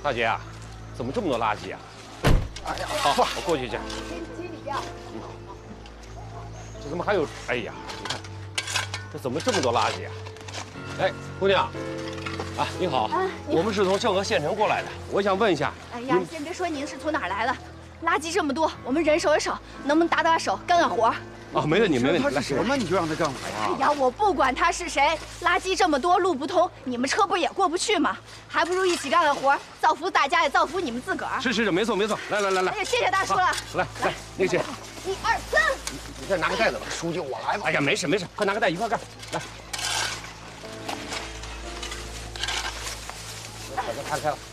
大姐啊，怎么这么多垃圾啊？ 哎呀， 好，我过去去。 先里边。 这怎么还有？哎呀，你看，这怎么这么多垃圾啊？哎，姑娘，啊，您好，我们是从孝和县城过来的，我想问一下。 哎呀，先别说您是从哪儿来的，垃圾这么多，我们人手也少，能不能打打手，干干活？ 啊，没问题，没问题。 他是什么你就让他干活哎啊？ 呀，我不管他是谁，垃圾这么多，路不通，你们车不也过不去吗？还不如一起干干活，造福大家，也造福你们自个儿。 是，没错。来。 哎呀，谢谢大叔了。 来，那个谁， 1、2、3， 你再拿个袋子吧。 书记，我来吧。 哎呀，没事，快拿个袋一块干。来，把它摊开了。